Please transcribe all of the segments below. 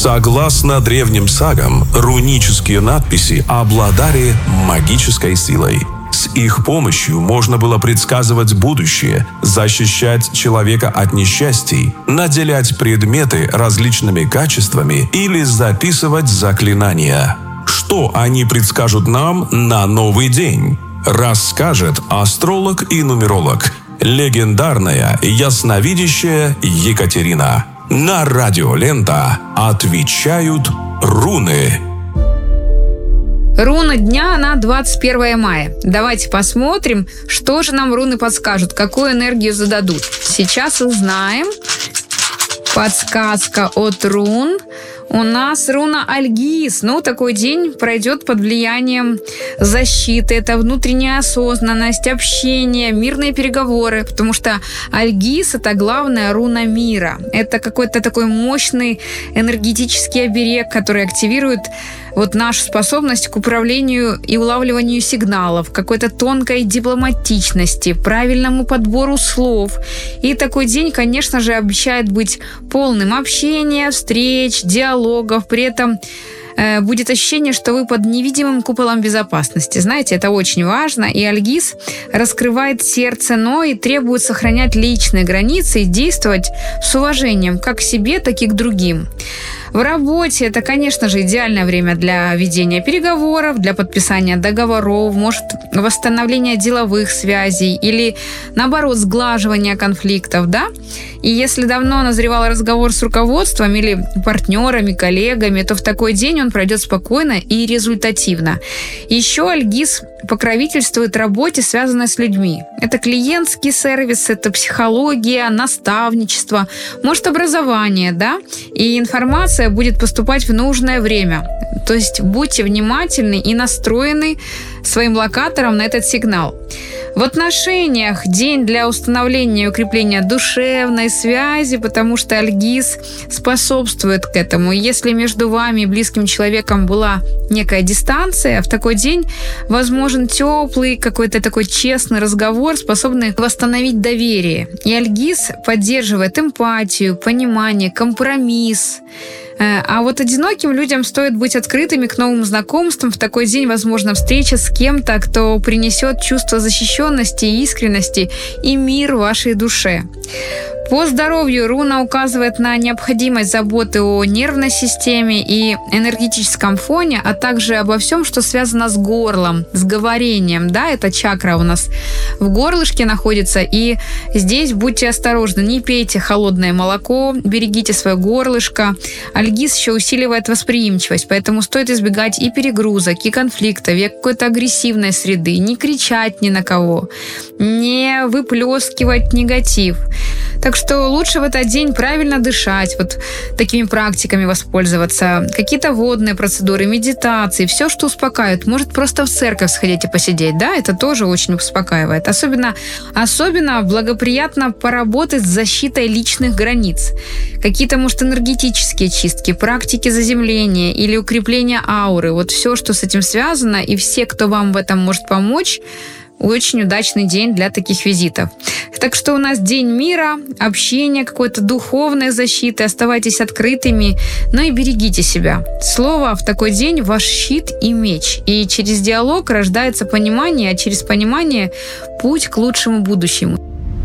Согласно древним сагам, рунические надписи обладали магической силой. С их помощью можно было предсказывать будущее, защищать человека от несчастий, наделять предметы различными качествами или записывать заклинания. Что они предскажут нам на новый день? Расскажет астролог и нумеролог, легендарная ясновидящая Екатерина. На радио Лента отвечают руны. Руна дня на 21 мая. Давайте посмотрим, что же нам руны подскажут, какую энергию зададут. Сейчас узнаем. Подсказка от рун. У нас руна Альгиз. Такой день пройдет под влиянием защиты. Это внутренняя осознанность, общение, мирные переговоры. Потому что Альгиз – это главная руна мира. Это какой-то такой мощный энергетический оберег, который активирует нашу способность к управлению и улавливанию сигналов, какой-то тонкой дипломатичности, правильному подбору слов. И такой день, конечно же, обещает быть полным общения, встреч, диалогов. При этом будет ощущение, что вы под невидимым куполом безопасности. Знаете, это очень важно. И Альгиз раскрывает сердце, но и требует сохранять личные границы и действовать с уважением как к себе, так и к другим. В работе это, конечно же, идеальное время для ведения переговоров, для подписания договоров, может, восстановления деловых связей или, наоборот, сглаживания конфликтов, да? И если давно назревал разговор с руководством или партнерами, коллегами, то в такой день он пройдет спокойно и результативно. Еще Альгиз покровительствует работе, связанной с людьми. Это клиентский сервис, это психология, наставничество, может, образование, да? И информация будет поступать в нужное время. То есть будьте внимательны и настроены своим локатором на этот сигнал. В отношениях день для установления и укрепления душевной связи, потому что Альгиз способствует к этому. И если между вами и близким человеком была некая дистанция, в такой день возможен теплый, какой-то такой честный разговор, способный восстановить доверие. И Альгиз поддерживает эмпатию, понимание, компромисс. А одиноким людям стоит быть открытыми к новым знакомствам. В такой день возможна встреча с кем-то, кто принесет чувство защищенности, искренности и мир вашей душе. По здоровью руна указывает на необходимость заботы о нервной системе и энергетическом фоне, а также обо всем, что связано с горлом, с говорением. Да, эта чакра у нас в горлышке находится, и здесь будьте осторожны, не пейте холодное молоко, берегите свое горлышко. Альгиз еще усиливает восприимчивость, поэтому стоит избегать и перегрузок, и конфликтов, и какой-то агрессивной среды, не кричать ни на кого, не выплескивать негатив. Так что лучше в этот день правильно дышать, такими практиками воспользоваться, какие-то водные процедуры, медитации, все, что успокаивает. Может, просто в церковь сходить и посидеть, да, это тоже очень успокаивает. Особенно благоприятно поработать с защитой личных границ. Какие-то, может, энергетические чистки, практики заземления или укрепления ауры. Все, что с этим связано, и все, кто вам в этом может помочь, очень удачный день для таких визитов. Так что у нас день мира, общения, какой-то духовной защиты. Оставайтесь открытыми, но и берегите себя. Слово в такой день – ваш щит и меч. И через диалог рождается понимание, а через понимание – путь к лучшему будущему.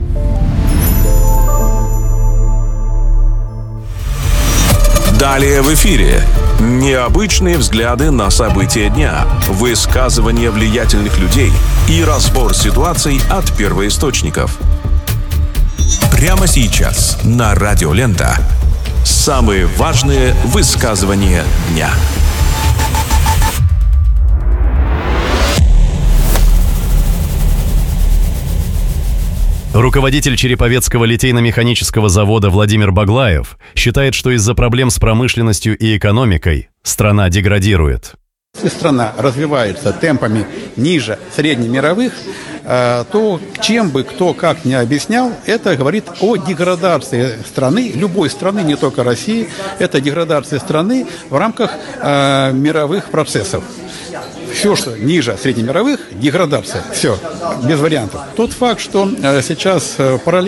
Далее в эфире. Необычные взгляды на события дня, высказывания влиятельных людей и разбор ситуаций от первоисточников. Прямо сейчас на радио Лента. Самые важные высказывания дня. Руководитель Череповецкого литейно-механического завода Владимир Баглаев считает, что из-за проблем с промышленностью и экономикой страна деградирует. Если страна развивается темпами ниже среднемировых, то чем бы кто как ни объяснял, это говорит о деградации страны, любой страны, не только России. Это деградация страны в рамках мировых процессов. Все, что ниже среднемировых, деградация. Все, без вариантов. Тот факт, что сейчас параллельно